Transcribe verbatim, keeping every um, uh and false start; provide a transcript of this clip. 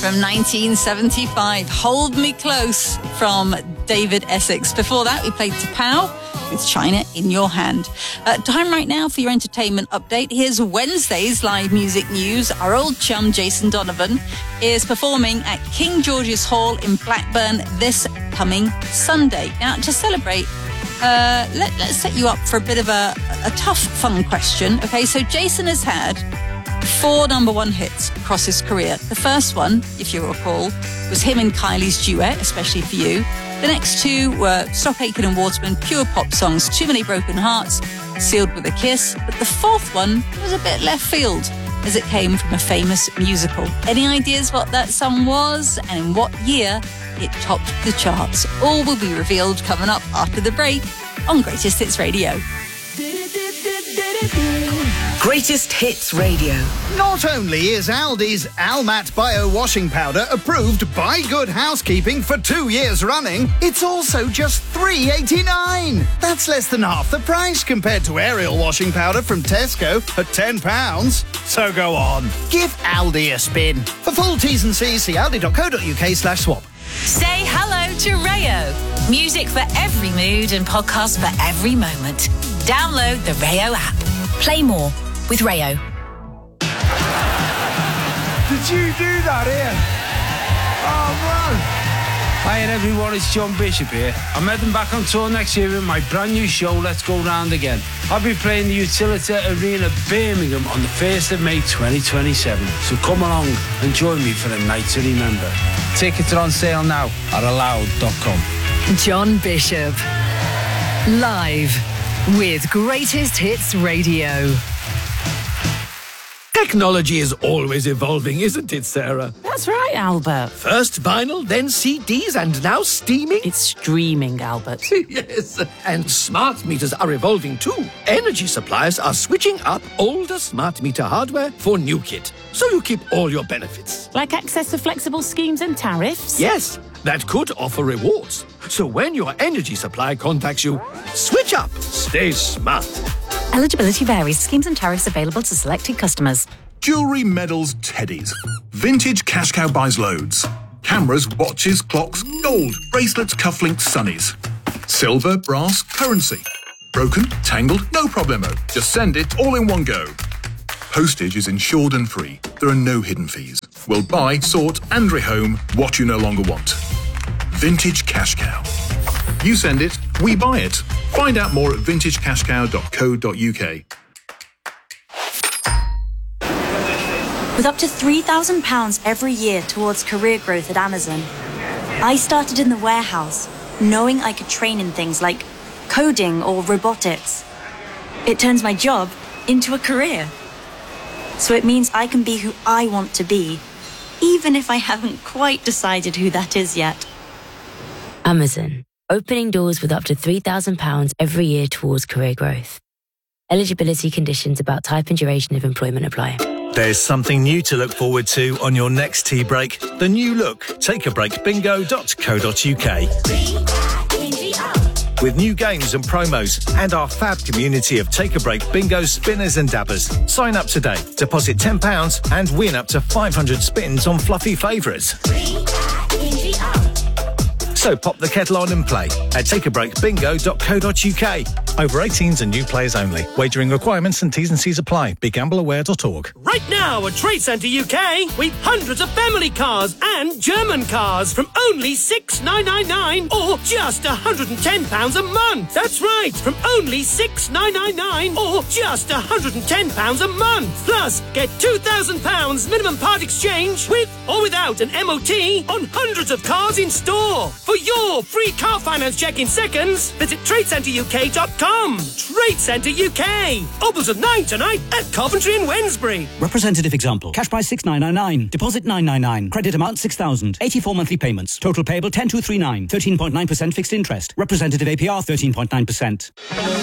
from nineteen seventy-five. Hold Me Close from David Essex. Before that, we played T'Pau with China in Your Hand. Uh, time right now for your entertainment update. Here's Wednesday's live music news. Our old chum, Jason Donovan, is performing at King George's Hall in Blackburn this coming Sunday. Now, to celebrate, uh, let, let's set you up for a bit of a, a tough, fun question. Okay, so Jason has had four number one hits across his career. The first one, if you recall, was him and Kylie's duet, Especially For You. The next two were Stop Aitken and Waterman, pure pop songs, Too Many Broken Hearts, Sealed With a Kiss. But the fourth one was a bit left field, as it came from a famous musical. Any ideas what that song was and in what year it topped the charts? All will be revealed coming up after the break on Greatest Hits Radio. Greatest Hits Radio. Not only is Aldi's Almat Bio Washing Powder approved by Good Housekeeping for two years running, it's also just three pounds eighty-nine. That's less than half the price compared to Ariel washing powder from Tesco at ten pounds. So go on, give Aldi a spin. For full T's and C's, see aldi.co.uk slash swap. Say hello to Rayo. Music for every mood and podcast for every moment. Download the Rayo app. Play more with Rayo. Did you do that, Ian? Oh, man. Hi everyone, it's John Bishop here. I'm heading back on tour next year with my brand new show, Let's Go Round Again. I'll be playing the Utilita Arena, Birmingham on the first of May twenty twenty-seven. So come along and join me for a night to remember. Tickets are on sale now at allowed dot com. John Bishop. Live with Greatest Hits Radio. Technology is always evolving, isn't it, Sarah? That's right, Albert. First vinyl, then C Ds, and now streaming? It's streaming, Albert. Yes, and smart meters are evolving too. Energy suppliers are switching up older smart meter hardware for new kit, so you keep all your benefits. Like access to flexible schemes and tariffs? Yes, that could offer rewards. So when your energy supplier contacts you, switch up. Stay smart. Eligibility varies. Schemes and tariffs available to selected customers. Jewellery, medals, teddies. Vintage Cash Cow buys loads. Cameras, watches, clocks, gold, bracelets, cufflinks, sunnies. Silver, brass, currency. Broken, tangled, no problemo. Just send it all in one go. Postage is insured and free. There are no hidden fees. We'll buy, sort and rehome what you no longer want. Vintage Cash Cow. You send it, we buy it. Find out more at vintage cash cow dot co dot uk. With up to three thousand pounds every year towards career growth at Amazon, I started in the warehouse, knowing I could train in things like coding or robotics. It turns my job into a career. So it means I can be who I want to be, even if I haven't quite decided who that is yet. Amazon. Opening doors with up to three thousand pounds every year towards career growth. Eligibility conditions about type and duration of employment apply. There's something new to look forward to on your next tea break. The new look, take a break bingo dot co dot uk. With new games and promos and our fab community of Take a Break bingo spinners and dabbers. Sign up today, deposit ten pounds and win up to five hundred spins on fluffy favourites. So pop the kettle on and play at take a break bingo dot co dot uk. Over eighteens and new players only. Wagering requirements and T's and C's apply. be gamble aware dot org. Right now at Trade Centre U K, we've hundreds of family cars and German cars from only six thousand nine hundred ninety-nine or just one hundred ten pounds a month. That's right, from only six thousand nine hundred ninety-nine or just one hundred ten pounds a month. Plus, get two thousand pounds minimum part exchange with or without an M O T on hundreds of cars in store. For your free car finance check in seconds, visit trade centre u k dot com. Trade Centre U K. Opens at nine tonight at Coventry and Wednesbury. Representative example. Cash price six thousand nine hundred ninety-nine. Deposit nine hundred ninety-nine. Credit amount six thousand. eighty-four monthly payments. Total payable ten thousand two hundred thirty-nine. thirteen point nine percent fixed interest. Representative A P R thirteen point nine percent.